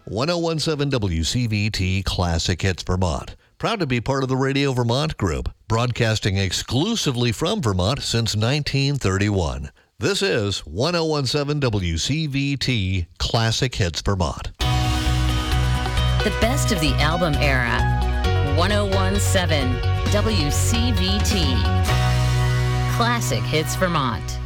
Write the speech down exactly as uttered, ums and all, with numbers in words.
ten seventeen W C V T Classic Hits Vermont. Proud to be part of the Radio Vermont Group, broadcasting exclusively from Vermont since nineteen thirty-one. This is ten seventeen W C V T Classic Hits Vermont. The best of the album era. ten seventeen W C V T Classic Hits Vermont.